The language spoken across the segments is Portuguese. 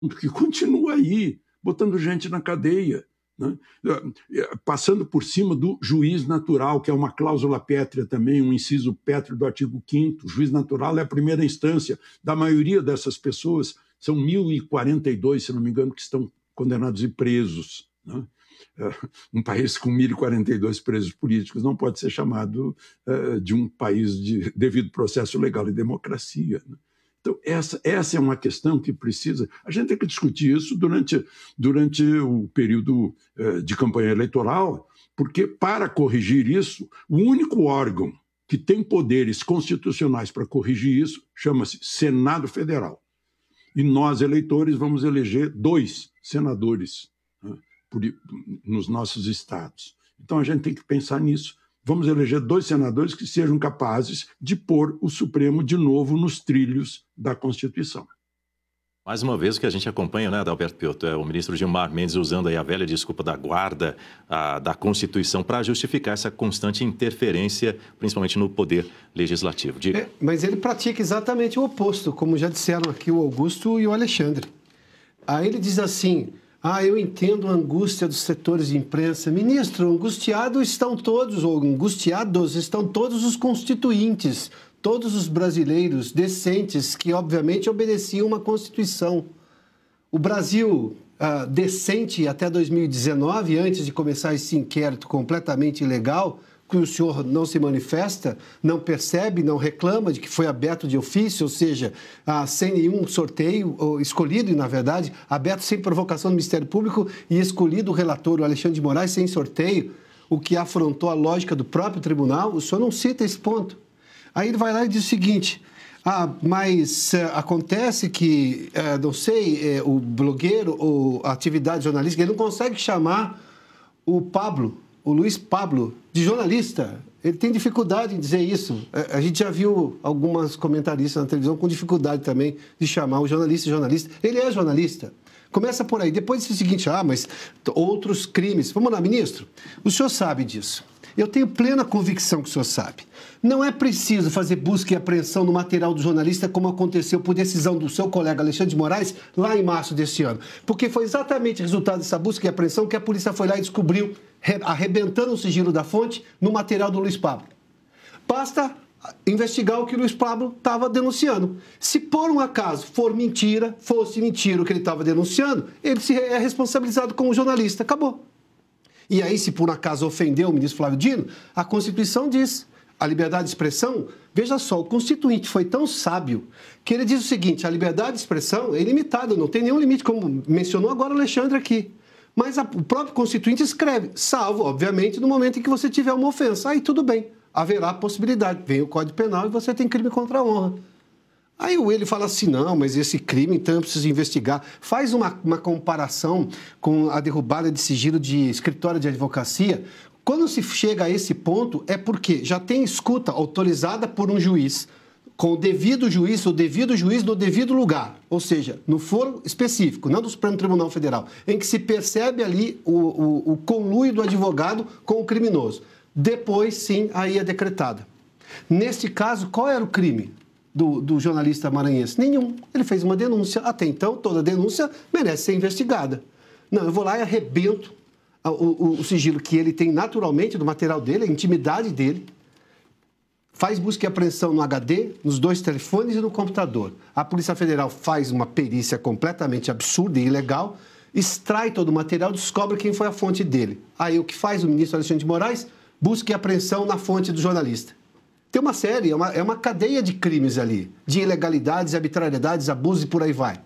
que continua aí, botando gente na cadeia, né? Passando por cima do juiz natural, que é uma cláusula pétrea também, um inciso pétreo do artigo 5º. O juiz natural é a primeira instância da maioria dessas pessoas, são 1.042, se não me engano, que estão condenados e presos, né? Um país com 1.042 presos políticos não pode ser chamado de um país de devido processo legal e democracia, né? Então, essa é uma questão que precisa... A gente tem que discutir isso durante o período de campanha eleitoral, porque, para corrigir isso, o único órgão que tem poderes constitucionais para corrigir isso chama-se Senado Federal. E nós, eleitores, vamos eleger 2 senadores, né, nos nossos estados. Então, a gente tem que pensar nisso. Vamos eleger 2 senadores que sejam capazes de pôr o Supremo de novo nos trilhos da Constituição. Mais uma vez o que a gente acompanha, né, Adalberto Piotto, é o ministro Gilmar Mendes usando aí a velha desculpa da guarda da Constituição para justificar essa constante interferência, principalmente no poder legislativo. Mas ele pratica exatamente o oposto, como já disseram aqui o Augusto e o Alexandre. Aí ele diz assim: eu entendo a angústia dos setores de imprensa. Ministro, angustiados estão todos os constituintes, todos os brasileiros decentes que, obviamente, obedeciam uma Constituição. O Brasil decente até 2019, antes de começar esse inquérito completamente ilegal, que o senhor não se manifesta, não percebe, não reclama de que foi aberto de ofício, ou seja, sem nenhum sorteio, ou escolhido, na verdade, aberto sem provocação do Ministério Público e escolhido o relator, o Alexandre de Moraes, sem sorteio, o que afrontou a lógica do próprio tribunal. O senhor não cita esse ponto. Aí ele vai lá e diz o seguinte: mas acontece que, não sei, o blogueiro ou a atividade jornalística, ele não consegue chamar o Luiz Pablo, de jornalista. Ele tem dificuldade em dizer isso. A gente já viu algumas comentaristas na televisão com dificuldade também de chamar o jornalista de jornalista. Ele é jornalista. Começa por aí. Depois diz o seguinte: mas outros crimes. Vamos lá, ministro. O senhor sabe disso. Eu tenho plena convicção que o senhor sabe. Não é preciso fazer busca e apreensão no material do jornalista, como aconteceu por decisão do seu colega Alexandre de Moraes, lá em março deste ano. Porque foi exatamente resultado dessa busca e apreensão que a polícia foi lá e descobriu, arrebentando o sigilo da fonte, no material do Luiz Pablo. Basta investigar o que o Luiz Pablo estava denunciando. Se por um acaso fosse mentira o que ele estava denunciando, ele é responsabilizado como jornalista. Acabou. E aí, se por um acaso ofendeu o ministro Flávio Dino, a Constituição diz: a liberdade de expressão, veja só, o Constituinte foi tão sábio que ele diz o seguinte: a liberdade de expressão é ilimitada, não tem nenhum limite, como mencionou agora o Alexandre aqui. Mas o próprio Constituinte escreve, salvo, obviamente, no momento em que você tiver uma ofensa. Aí tudo bem, haverá possibilidade. Vem o Código Penal e você tem crime contra a honra. Aí ele fala assim: não, mas esse crime, então, eu preciso investigar. Faz uma comparação com a derrubada de sigilo de escritório de advocacia. Quando se chega a esse ponto, é porque já tem escuta autorizada por um juiz, com o devido juiz no devido lugar, ou seja, no foro específico, não do Supremo Tribunal Federal, em que se percebe ali o conluio do advogado com o criminoso. Depois, sim, aí é decretada. Neste caso, qual era o crime do jornalista maranhense? Nenhum. Ele fez uma denúncia. Até então, toda denúncia merece ser investigada. Não, eu vou lá e arrebento o sigilo que ele tem naturalmente do material dele, a intimidade dele, faz busca e apreensão no HD, nos 2 telefones e no computador. A Polícia Federal faz uma perícia completamente absurda e ilegal, extrai todo o material, descobre quem foi a fonte dele. Aí o que faz o ministro Alexandre de Moraes? Busca e apreensão na fonte do jornalista. Tem uma série, é uma cadeia de crimes ali, de ilegalidades, arbitrariedades, abusos e por aí vai.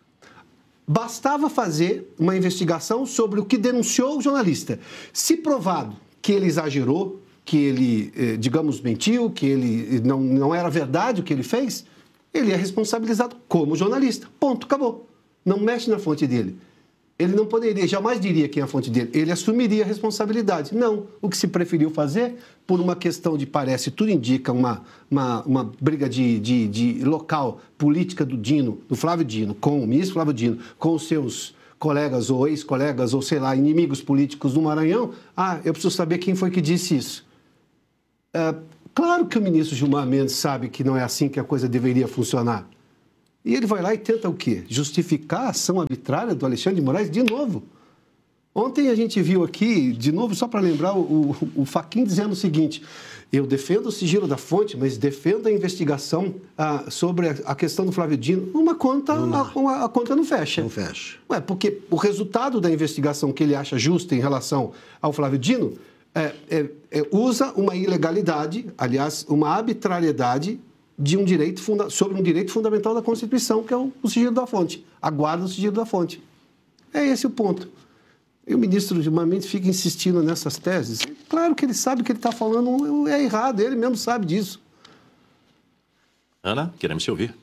Bastava fazer uma investigação sobre o que denunciou o jornalista. Se provado que ele exagerou, que ele, digamos, mentiu, que ele não era verdade o que ele fez, ele é responsabilizado como jornalista. Ponto, acabou. Não mexe na fonte dele. Ele não poderia, jamais diria quem é a fonte dele. Ele assumiria a responsabilidade. Não. O que se preferiu fazer, por uma questão de, parece, tudo indica, uma briga de local política do Dino, do Flávio Dino, com o ministro Flávio Dino, com os seus colegas ou ex-colegas ou, sei lá, inimigos políticos do Maranhão. Eu preciso saber quem foi que disse isso. Claro que o ministro Gilmar Mendes sabe que não é assim que a coisa deveria funcionar. E ele vai lá e tenta o quê? Justificar a ação arbitrária do Alexandre de Moraes de novo. Ontem a gente viu aqui, de novo, só para lembrar, o Fachin dizendo o seguinte: eu defendo o sigilo da fonte, mas defendo a investigação sobre a questão do Flávio Dino. A conta não fecha. Não fecha. Ué, porque o resultado da investigação que ele acha justa em relação ao Flávio Dino usa uma ilegalidade, aliás, uma arbitrariedade de sobre um direito fundamental da Constituição, que é o sigilo da fonte, a guarda do sigilo da fonte. É esse o ponto. E o ministro Gilmar Mendes fica insistindo nessas teses. Claro que ele sabe que ele está falando é errado, ele mesmo sabe disso. Ana, queremos te ouvir.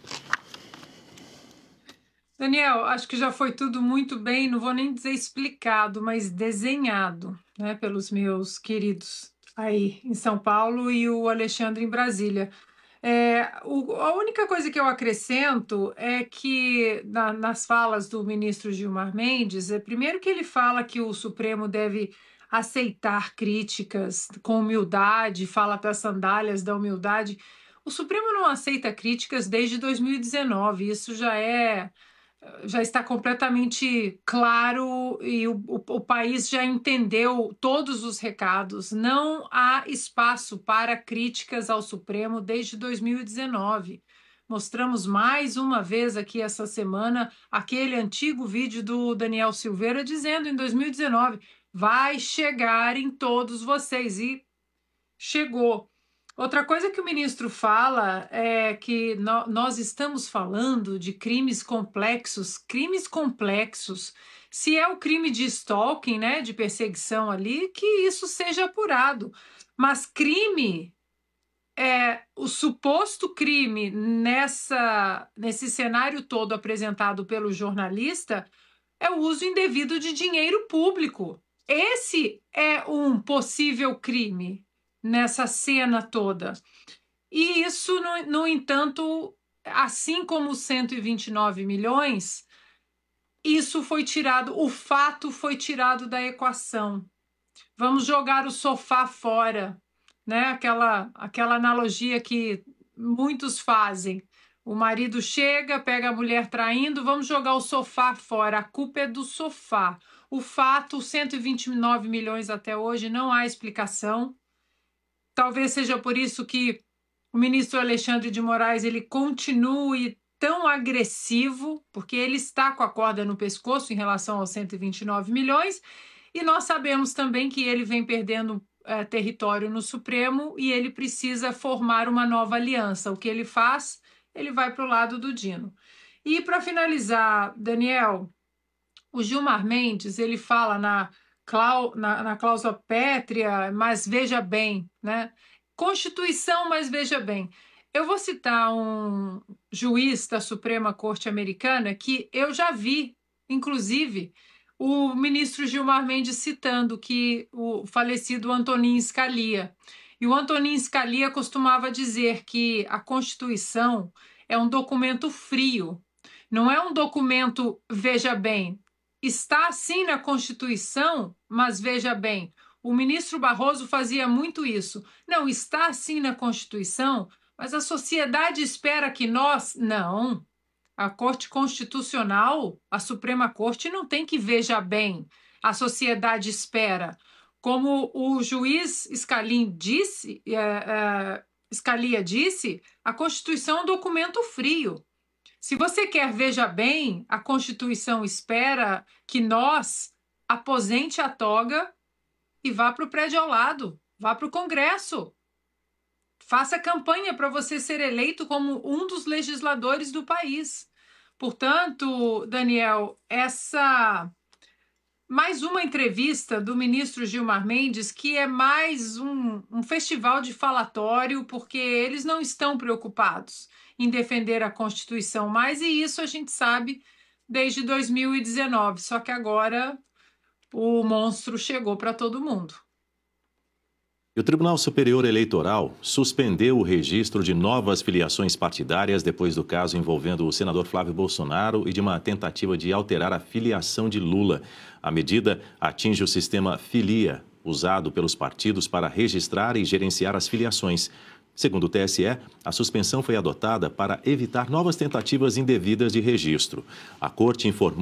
Daniel, acho que já foi tudo muito bem, não vou nem dizer explicado, mas desenhado, né, pelos meus queridos aí em São Paulo e o Alexandre em Brasília. A única coisa que eu acrescento é que nas falas do ministro Gilmar Mendes, primeiro que ele fala que o Supremo deve aceitar críticas com humildade, fala das sandálias da humildade. O Supremo não aceita críticas desde 2019, isso já está completamente claro e o país já entendeu todos os recados. Não há espaço para críticas ao Supremo desde 2019. Mostramos mais uma vez aqui essa semana aquele antigo vídeo do Daniel Silveira dizendo em 2019 vai chegar em todos vocês, e chegou. Outra coisa que o ministro fala é que nós estamos falando de crimes complexos. Se é o crime de stalking, né, de perseguição ali, que isso seja apurado. Mas crime, o suposto crime nesse cenário todo apresentado pelo jornalista é o uso indevido de dinheiro público. Esse é um possível crime nessa cena toda. E isso, no entanto, assim como os 129 milhões, isso foi tirado, o fato foi tirado da equação. Vamos jogar o sofá fora, né? Aquela analogia que muitos fazem. O marido chega, pega a mulher traindo, vamos jogar o sofá fora, a culpa é do sofá. O fato, 129 milhões até hoje, não há explicação. Talvez seja por isso que o ministro Alexandre de Moraes ele continue tão agressivo, porque ele está com a corda no pescoço em relação aos 129 milhões, e nós sabemos também que ele vem perdendo território no Supremo e ele precisa formar uma nova aliança. O que ele faz? Ele vai para o lado do Dino. E para finalizar, Daniel, o Gilmar Mendes ele fala na cláusula pétrea, mas veja bem, né? Constituição, mas veja bem. Eu vou citar um juiz da Suprema Corte Americana que eu já vi, inclusive, o ministro Gilmar Mendes citando que o falecido Antonin Scalia. E o Antonin Scalia costumava dizer que a Constituição é um documento frio, não é um documento, veja bem, está assim na Constituição, mas veja bem, o ministro Barroso fazia muito isso. Não, está assim na Constituição, mas a sociedade espera que nós... Não, a Corte Constitucional, a Suprema Corte não tem que veja bem, a sociedade espera. Como o juiz Scalia disse, a Constituição é um documento frio. Se você quer, veja bem, a Constituição espera que nós aposente a toga e vá para o prédio ao lado, vá para o Congresso. Faça campanha para você ser eleito como um dos legisladores do país. Portanto, Daniel, mais uma entrevista do ministro Gilmar Mendes, que é mais um festival de falatório, porque eles não estão preocupados em defender a Constituição mais, e isso a gente sabe desde 2019, só que agora o monstro chegou para todo mundo. E o Tribunal Superior Eleitoral suspendeu o registro de novas filiações partidárias depois do caso envolvendo o senador Flávio Bolsonaro e de uma tentativa de alterar a filiação de Lula. A medida atinge o sistema Filia, usado pelos partidos para registrar e gerenciar as filiações. Segundo o TSE, a suspensão foi adotada para evitar novas tentativas indevidas de registro. A Corte informou